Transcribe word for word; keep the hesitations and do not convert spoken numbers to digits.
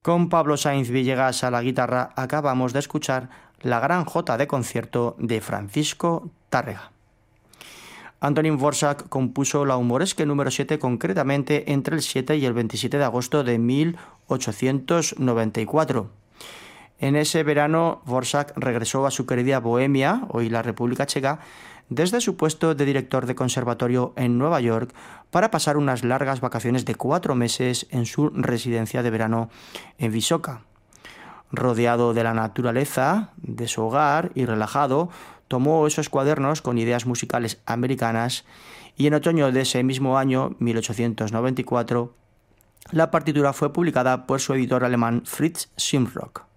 Con Pablo Sainz Villegas a la guitarra acabamos de escuchar la gran jota de concierto de Francisco Tárrega. Antonín Dvořák compuso la humoresque número siete concretamente entre el siete y el veintisiete de agosto de mil ochocientos noventa y cuatro. En ese verano, Dvořák regresó a su querida Bohemia, hoy la República Checa, desde su puesto de director de conservatorio en Nueva York para pasar unas largas vacaciones de cuatro meses en su residencia de verano en Vysoká. Rodeado de la naturaleza, de su hogar y relajado, tomó esos cuadernos con ideas musicales americanas y en otoño de ese mismo año, mil ochocientos noventa y cuatro, la partitura fue publicada por su editor alemán Fritz Simrock.